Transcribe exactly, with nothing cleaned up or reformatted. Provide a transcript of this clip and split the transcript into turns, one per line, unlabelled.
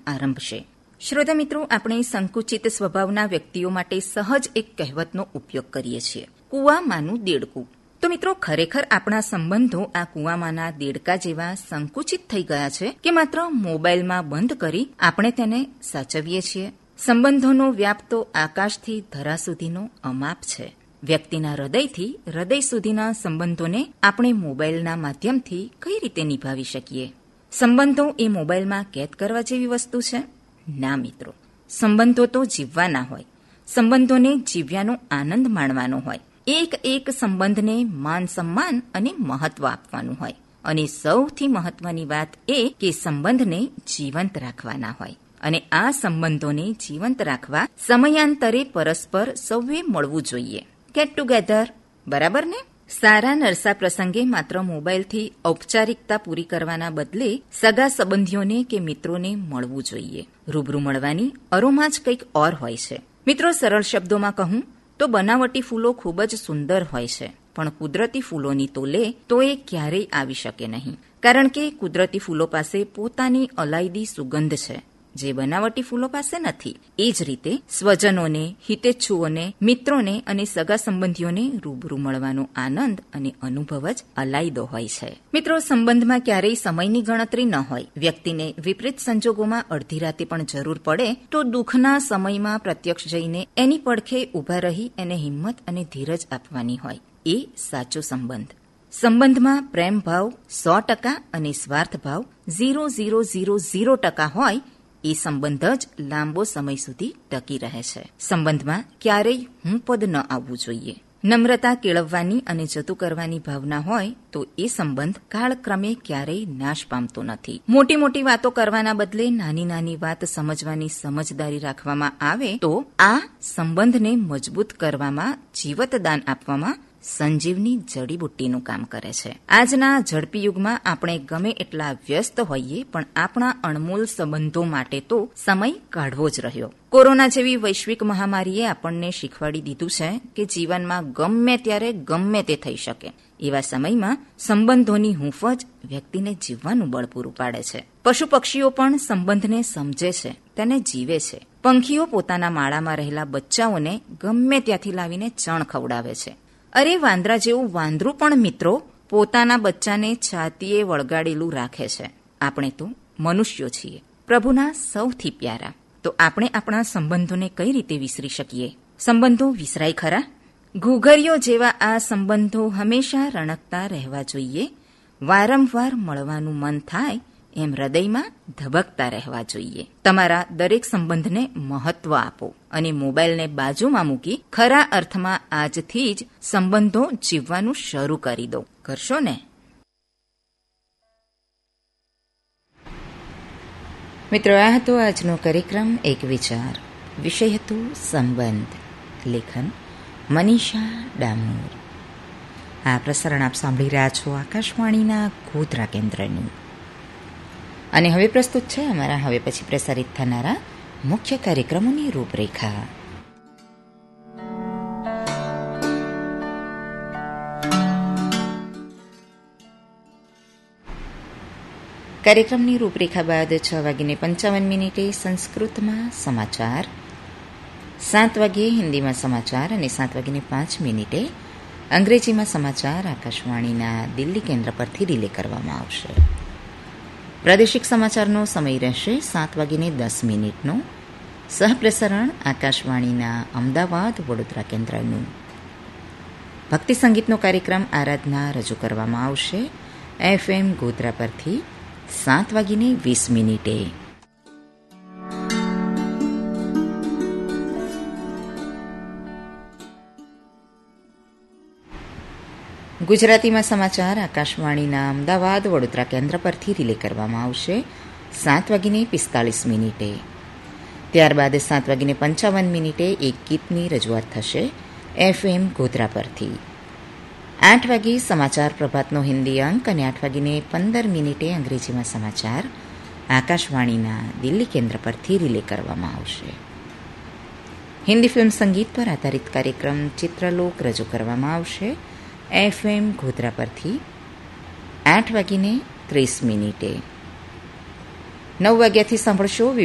આરંભ છે. શ્રોતા મિત્રો, આપણે સંકુચિત સ્વભાવના વ્યક્તિઓ માટે સહજ એક કહેવતનો ઉપયોગ કરીએ છીએ, કૂવામાંનું દેડકું. તો મિત્રો, ખરેખર આપણા સંબંધો આ કૂવામાંના દેડકા જેવા સંકુચિત થઈ ગયા છે કે માત્ર મોબાઈલમાં બંધ કરી આપણે તેને સાચવીએ છીએ? સંબંધોનો વ્યાપ તો આકાશથી ધરા સુધીનો અમાપ છે. વ્યક્તિના હૃદયથી હૃદય સુધીના સંબંધોને આપણે મોબાઈલના માધ્યમથી કઈ રીતે નિભાવી શકીએ? સંબંધો એ મોબાઈલમાં કેદ કરવા જેવી વસ્તુ છે? ના મિત્રો, સંબંધો તો જીવવાના હોય. સંબંધોને જીવ્યાનો આનંદ માણવાનો હોય. એક એક સંબંધને માન સન્માન અને મહત્વ આપવાનું હોય. અને સૌથી મહત્વની વાત એ કે સંબંધને જીવંત રાખવાના હોય. અને આ સંબંધોને જીવંત રાખવા સમયાંતરે પરસ્પર સૌએ મળવું જોઈએ. ગેટ ટુગેધર, બરાબર ને? સારા નરસા પ્રસંગે માત્ર મોબાઈલથી ઔપચારિકતા પૂરી કરવાના બદલે સગા સંબંધીઓને કે મિત્રોને મળવું જોઈએ. રૂબરૂ મળવાની અરોમાં જ કંઈક ઓર હોય છે. મિત્રો, સરળ શબ્દોમાં કહું તો બનાવટી ફૂલો ખૂબ જ સુંદર હોય છે, પણ કુદરતી ફૂલોની તોલે તો એ ક્યારેય આવી શકે નહીં, કારણ કે કુદરતી ફૂલો પાસે પોતાની અલાયદી સુગંધ છે, જે બનાવટી ફૂલો પાસે નથી. એ જ રીતે સ્વજનોને, હિતેચ્છુઓને, મિત્રોને અને સગા સંબંધીઓને રૂબરૂ મળવાનો આનંદ અને અનુભવ જ અલાયદો હોય છે. મિત્રો, સંબંધમાં ક્યારેય સમયની ગણતરી ન હોય. વ્યક્તિને વિપરીત સંજોગોમાં અડધી રાતે પણ જરૂર પડે તો દુઃખના સમયમાં પ્રત્યક્ષ જઈને એની પડખે ઊભા રહી એને હિંમત અને ધીરજ આપવાની હોય. એ સાચો સંબંધ. સંબંધમાં પ્રેમ ભાવ સો ટકા અને સ્વાર્થ ભાવ ઝીરો ઝીરો ઝીરો ઝીરો ટકા હોય એ સંબંધ જ લાંબો સમય સુધી ટકી રહે છે. સંબંધમાં ક્યારેય હું પદ ન આવવું જોઈએ. નમ્રતા કેળવવાની અને જતું કરવાની ભાવના હોય તો એ સંબંધ કાળક્રમે ક્યારેય નાશ પામતો નથી. મોટી મોટી વાતો કરવાના બદલે નાની નાની વાત સમજવાની સમજદારી રાખવામાં આવે તો આ સંબંધને મજબૂત કરવામાં, જીવતદાન આપવામાં સંજીવની જડીબુટ્ટીનું કામ કરે છે. આજના ઝડપી યુગમાં આપણે ગમે એટલા વ્યસ્ત હોઈએ પણ આપણા અણમોલ સંબંધો માટે તો સમય કાઢવો જ રહ્યો. કોરોના જેવી વૈશ્વિક મહામારીએ આપણને શીખવાડી દીધું છે કે જીવનમાં ગમે ત્યારે ગમે તે થઈ શકે. એવા સમયમાં સંબંધોની હૂંફ જ વ્યક્તિને જીવવાનું બળ પૂરું પાડે છે. પશુ પક્ષીઓ પણ સંબંધને સમજે છે, તેને જીવે છે. પંખીઓ પોતાના માળામાં રહેલા બચ્ચાઓને ગમે ત્યાંથી લાવીને ચણ ખવડાવે છે. અરે, વાંદરા જેવું વાંદરું પણ મિત્રો પોતાના બચ્ચાને છાતીએ વળગાડેલું રાખે છે. આપણે તો મનુષ્યો છીએ, પ્રભુના સૌથી પ્યારા. તો આપણે આપણા સંબંધોને કઈ રીતે વિસરી શકીએ? સંબંધો વિસરાય ખરા? ઘૂઘરીઓ જેવા આ સંબંધો હંમેશા રણકતા રહેવા જોઈએ. વારંવાર મળવાનું મન થાય એમ હૃદયમાં ધબકતા રહેવા જોઈએ. તમારા દરેક સંબંધને મહત્વ આપો અને મોબાઈલને બાજુમાં મૂકી ખરા અર્થમાં આજથી જ સંબંધો જીવવાનું શરૂ કરી દો. કરશો ને? મિત્રો, આ હતો આજનો કાર્યક્રમ એક વિચાર. વિષય હતો સંબંધ. લેખન મનીષા ડામોર. આ પ્રસારણ આપ સાંભળી રહ્યા છો આકાશવાણીના ગોધરા કેન્દ્રનું. અને હવે પ્રસ્તુત છે અમારા હવે પછી પ્રસારિત થનારા મુખ્ય કાર્યક્રમોની રૂપરેખા. કાર્યક્રમની રૂપરેખા બાદ છ વાગીને પંચાવન મિનિટે સંસ્કૃતમાં સમાચાર, સાત વાગ્યે હિન્દીમાં સમાચાર અને સાત વાગીને પાંચ મિનિટે અંગ્રેજીમાં સમાચાર આકાશવાણીના દિલ્હી કેન્દ્ર પરથી રિલે કરવામાં આવશે. પ્રાદેશિક સમાચારનો સમય રહેશે સાત વાગીને દસ મિનિટનો. સહપ્રસારણ આકાશવાણીના અમદાવાદ વડોદરા કેન્દ્રનું. ભક્તિ સંગીતનો કાર્યક્રમ આરાધના રજૂ કરવામાં આવશે એફએમ ગોધરા પરથી સાત વાગીને વીસ મિનિટે. ગુજરાતીમાં સમાચાર આકાશવાણીના અમદાવાદ વડોદરા કેન્દ્ર પરથી રિલે કરવામાં આવશે સાત વાગીને પિસ્તાળીસ મિનિટે. ત્યારબાદ સાત વાગીને પંચાવન મિનિટે એક ગીતની રજૂઆત થશે એફએમ ગોધરા પરથી. આઠ વાગે સમાચાર પ્રભાતનો હિન્દી અંક અને આઠ વાગીને પંદર મિનિટે અંગ્રેજીમાં સમાચાર આકાશવાણીના દિલ્હી કેન્દ્ર પરથી રિલે કરવામાં આવશે. હિન્દી ફિલ્મ સંગીત પર આધારિત કાર્યક્રમ ચિત્રલોક રજૂ કરવામાં આવશે એફએમ ગોધરા પરથી આઠ વાગીને ત્રીસ મિનિટે. નવ વાગ્યાથી સાંભળશો